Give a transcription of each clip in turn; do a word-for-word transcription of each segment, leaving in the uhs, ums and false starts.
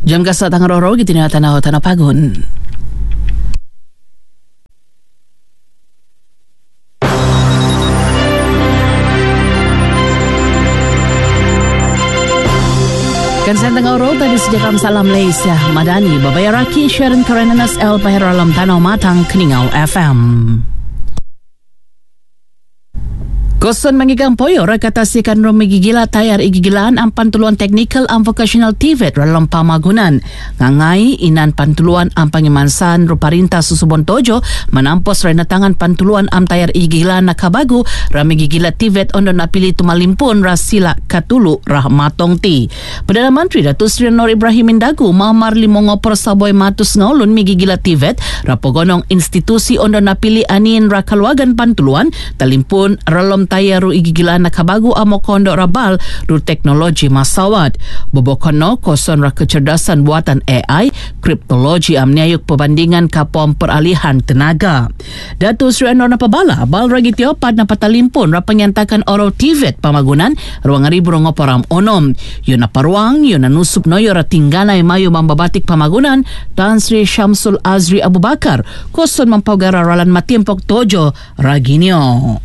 Jam kasat tangan roro gitu ni tanah tanah pagun. Kansan tengah roro tadi sejak salam Malaysia Madani Babayaraki Sharon Karenanas El Pahiralam Tanah Matang Keningau F M. Koson mengigang poyo rakatasikan rumigigila tayar igigilaan ang pantuluan technical ang vocational T V E T dalam pamagunan. Ngangay inan pantuluan ang pangimansan ruparinta susubon tojo menampos renatangan pantuluan ang tayar igigilaan nakabagu ramigigila T V E T ondo napili tumalimpun rasila katulu rahmatong ti. Perdana Menteri Datuk Seri Anwar Ibrahim Indagu mamar limongo persaboy matus ngaulun migigila T V E T rapogonong institusi ondo napili anin rakalwagan pantuluan talimpun ralom tayaru igigilaan nakabagu amo kondo rabal ru teknologi masawat. Bobokono koson ra kecerdasan buatan A I, kriptologi amniayuk perbandingan kapom peralihan tenaga. Datuk Seri Anwar napabala bal ragi tiopad na patalimpun ra penyantakan oro T V E T pamagunan ruang ribu rongoparam onom. Yun na paruang, yun na nusup no yora tingganay mayo mambabatik pamagunan Tan Sri Syamsul Azri Abu Bakar koson mampagara ralan matimpok tojo raginyo.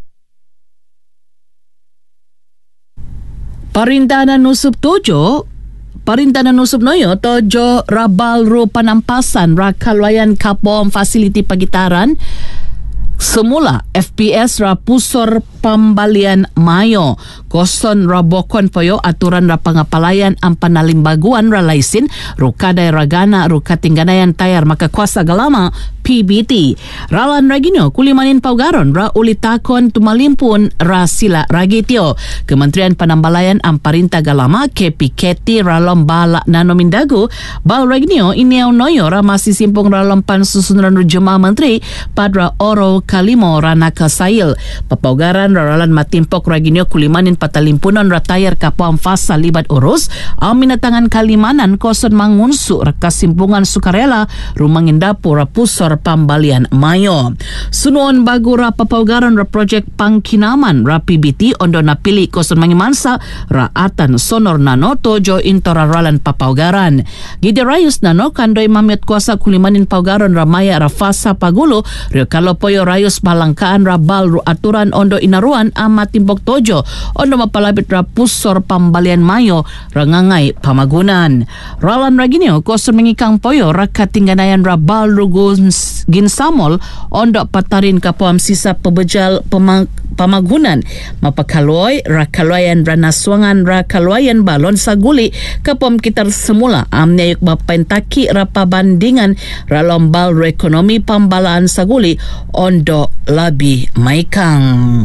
Parintanan nusup tojo, parintanan nusup noyo tojo rabal ru panampasan rakalwayan kapom fasiliti pagitaran. Semula F P S ra pusor pambalian mayo koson rabokon poyo aturan ra pangapalayan ang panalimbaguan ra laisin rukaday ragana rukatingganayan tayar makakuasa galama P B T. Ralan ragino kulimanin paugaron ra ulitakon tumalimpun ra sila ragityo. Kementerian Panambalayan ang parinta galama K P K T ralom bala nanomindagu bal ragino iniaw noyo ra masisimpong ralom pansusunan rujuma menteri padra oro kalimo rana kasail. Papaugaran ralan matimpok raginyo kulimanin patalimpunan ratayar kapam fasa libat urus ang minatangan kalimanan koson mangunsu rakasimpungan sukarela rumangindapo rapusor pambalian mayo. Sunuon bago ra papaugaran ra project pangkinaman ra P B T ondo napili koson mangimansa raatan sonor nano tojo intoraralan papaugaran. Giderayus nano kandoy mamiot kuasa kulimanin paugaran ramaya ra fasa pagulo rio kalopoyo rayos balangkaan rabal ru aturan ondo inaruan ang matimbok tojo ondo mapalabit ra pusor pambalian mayo rangangay pamagunan. Ralan raginyo koson mengikang poyo rakatingganayan rabal ru ginsamol ondo patarin kapuam sisa pebejal pemang pamagunan mapakaloy rakalwayan ranaswangan rakalwayan balon saguli kapom kitar semula amnayuk mapentaki rapabandingan ralombal ekonomi pambalaan saguli ondo labi maikang.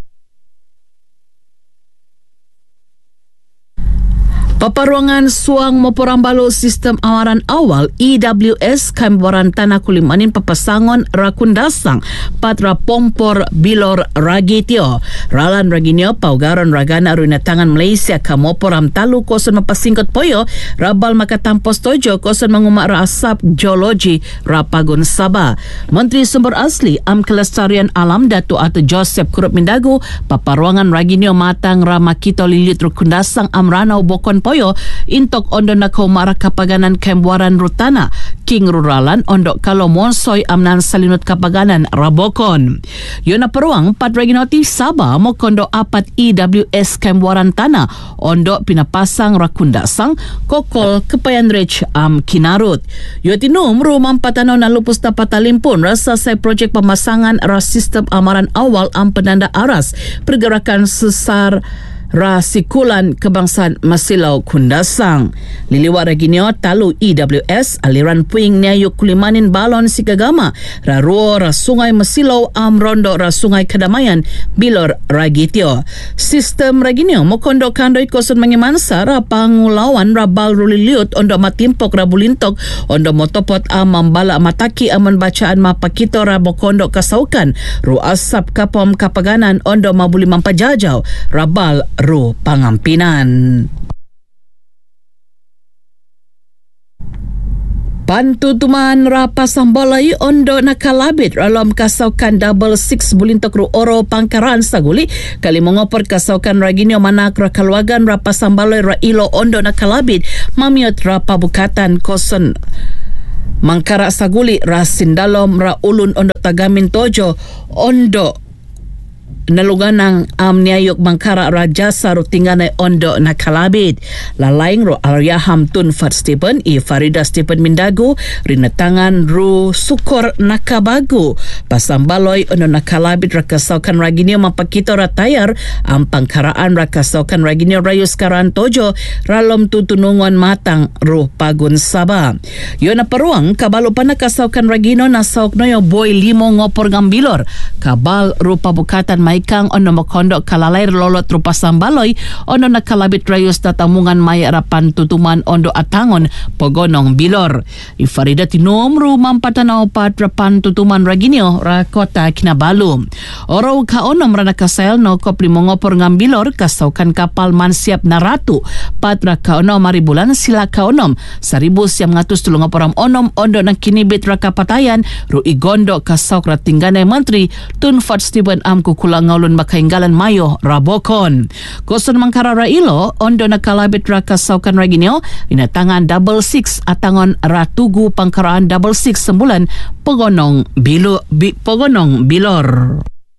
Paparuangan suang moporambalo sistem awaran awal E W S Kamboran Tanah Kulimanin papasangon rakundasang patra pompor bilor ragityo. Ralan raginyo paugaron ragana ruinatangan Malaysia kamoporam talu koson mapasingkot poyo rabal makatampos tojo koson mangumak asap geologi rapagun Sabah. Menteri Sumber Asli Am Kelestarian Alam Datuk Atu Joseph Kurup Mindagu paparuangan raginyo matang ramakito lilit rukundasang amranau bokon poyo intok ondo na kumara kapaganan kembuaran rutana King Ruralan ondo kalau monsoy amnan salinut kapaganan rabokon. Yun na peruang padraginoti Sabah mo kondo apat E W S kembuaran tanah ondo pinapasang rakundasang kokol kepayan rich am kinarut. Yotinum rumam patanaw na lupus na patalimpun rasa sa projek pemasangan ras sistem amaran awal am penanda aras pergerakan sesar rasikulan kebangsaan Masilau Kundasang. Liliwa raginyo talu E W S aliran puing niayuk kulimanin balon sikagama raruo rasungai Masilau am rondo rasungai Kedamaian bilor ragityo. Sistem raginyo mokondo kandoy koson mangimansa ra pangulawan rabal ruliliut ondo matimpok rabulintok ondo motopot am mambala mataki aman bacaan mapakito ra mokondo kasaukan ru asap kapom kapaganan ondo mabuli mampajajaw rabal ru pangampinan. Pantutuman rapas sambalay ondo nakalabit alam kasaukan double six bulintok ru oro pangkaran saguli kali mongopor kasaukan raginyo manak rakalwagan rapas sambalay ra ilo ondo nakalabit mamiot ra pabukatan koson mangkara saguli ra sindalom ra ulun ondo tagamin tojo ondo naluganang am niyayok mangkara raja sa rutinganay ondo na kalabit. Lalaing ro Arya Hamtun Fat Stephen i Farida Stephen Mindago rinatangan ru sukor nakabago pasambaloy ono nakalabit rakasaukan raginyo mapakito ratayar ang pangkaraan rakasaukan raginyo rayos karan tojo ralom tutunungon matang ru pagun saba. Yun na paruang kabalo pa nakasaukan ragino na sauk noyo boy limo ngopor ngambilor kabal ru pabukatan maikang ono makondo kalalay lolot rupa sambaloy ono nakalabit rayos na tamungan may arapan tutuman ondo atangon pogonong bilor. Ifarida tinom ru mampatanaw pat rapan tutuman raginyo rakota Kinabalu. Oro kaonom ra nakasayal no kopli mongopor ngambilor kasaukan kapal mansiap na ratu pat ra kaonom maribulan sila kaonom seribu siyam ngatus tulong oporam onom ondo na kinibit ra kapatayan ru igondo kasauk ra tingganay menteri Tun Fat Stephen am kukulang ngawlon makainggalan mayo rabokon. Koson mangkara ra ilo ondo nakalabit ra kasaukan raginyo inatangan double six atangon ratugu pangkaraan double six sembulan pogonong bilo bi, pogonong bilor.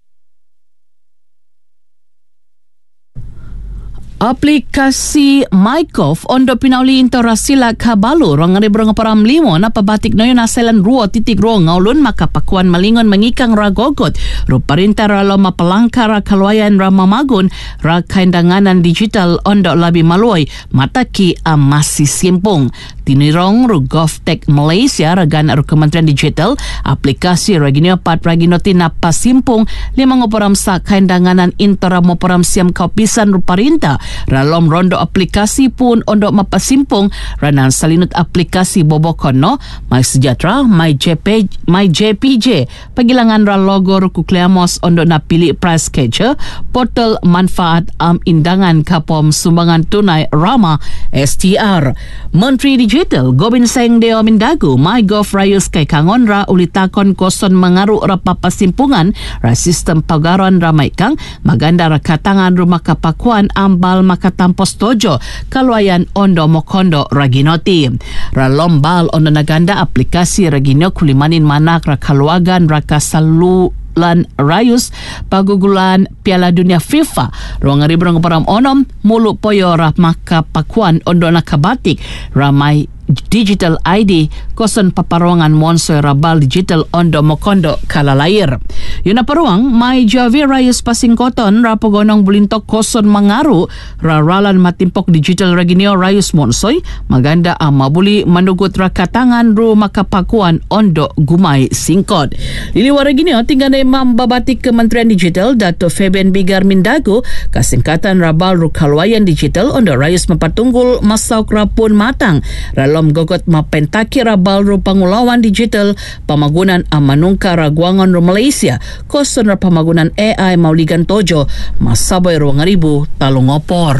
Aplikasi MyGov ondo pinauli into rasila kabalu rong ribrong param limo na pabatik noyo na selan ruo titik ruo ngaulun makapakuan malingon mangikang ragogot ruparinta ralo mapalangka ra kalwayan ra mamagun ra kaindanganan digital ondo labi maluoy mataki ang masisimpong. Tinirong ru GovTech Malaysia ragan ru Kementerian Digital aplikasi raginyo pat ragino tinapasimpong limang operam sa kaindanganan intora moperam siam kaupisan ruparinta ralom rondo aplikasi pun ondo mapasimpong ranan salinut aplikasi bobokon no may sejahtera may J P may J P J pagilangan ra logo ru kukleamos ondo napili price catcher portal manfaat am indangan kapom sumbangan tunai Rama S T R. Menteri Digital Gobin Seng Deo Mindago MyGov rayos kay kangon ra ulitakon koson mangaru ra papasimpungan ra sistem pagaron ra maikang maganda ra katangan rumah kapakuan ambal makatampos tojo kalwayan ondo mokondo raginoti ra lombal ondo naganda aplikasi ragino kulimanin manak ra kalwagan ra kasalu lan rayus pagugulan Piala Dunia FIFA ruang ribrong param onom mulu poyo ra makapakuan ondo nakabatik ramai digital I D koson paparongan monsoy rabal digital ondo mokondo kalalair. Yun na paruang may Javi Rayos pasingkoton rapogonong bulintok koson mangaru raralan matimpok digital raginio Rayos monsoy maganda ang mabuli manugot rakatangan ru makapakuan ondo gumay singkot. Liliwa raginio tingganay mambabatik Kementerian Digital Dato Fabian Bigar Mindago kasingkatan rabal ru kalwayan digital ondo Rayos mapatunggul masauk rapun matang ralom gogot mapentaki rabal ru pangulawan digital pamagunan ang manungka ragwangon ru Malaysia koson ra pamagunan A I mauligan tojo masaboy ru ngaribu talungopor.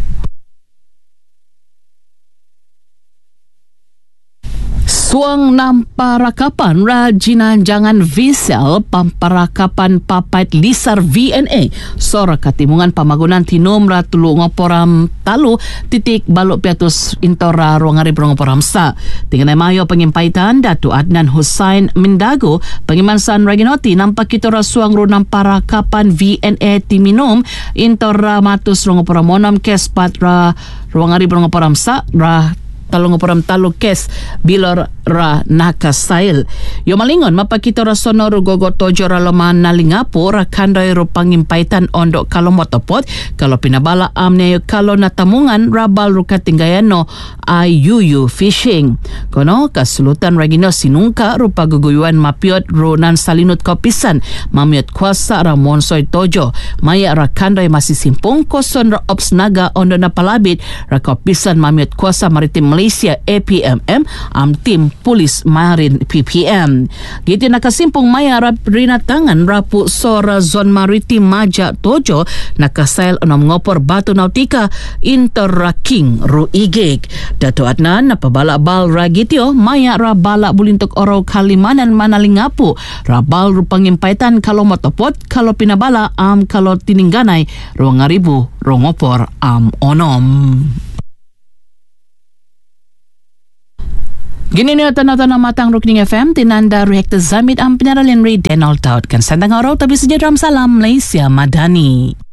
Suang namparakapan ra jinanjangan Visel pamparakapan papait lisar V N A sora katimungan pamagunan tinom ra tulu ngoporam talu titik balok piatus intora ruang ari ngoporam sa tinggal mayo pengimpaitan Datu Adnan Hussain Mindago pengimansan raginoti nampak kitora suang ru namparakapan V N A timinom intora matus ngoporam monom kespat ra ruang ari ngoporam sa ra talong operam talo kes bilor ra nakasail. Yo malingon mapakita ra sonoro gogo tojo ra loman nalingapo ra kandoy ro pangimpaitan ondo kalo motopot kalau pinabala amne yo kalo natamungan rabal ro katinggayan no I U U fishing. Kono kasulutan ragino sinungka ro paguguyuan mapiot ro nan salinut kopisan mamiot kuasa ra monsoy tojo maya ra kandoy masisimpong koson ra opsnaga ondo napalabit ra kopisan mamiot kuasa maritim Malaysia A P M M am tim Pulis Marin P P M. Giti nakasimpong maya rap rinatangan rapu sora zon maritim Maja Tojo nakasail onom ngopor batu nautika interraking ru igig. Dato Adnan napabala bal ragityo maya rabala bulintok oro kalimanan manalingapu rabal ru pangimpaitan kalau motopot kalau pinabala am kalau tiningganay ru ngaribu ru ngopor am onom. Gini na tanah-tanah matang Rukning F M, tinanda Ruhekta Zamid ang pinaralin Ray Denal Taut. Kan sandang araw, tabi saja dalam salam Malaysia Madani.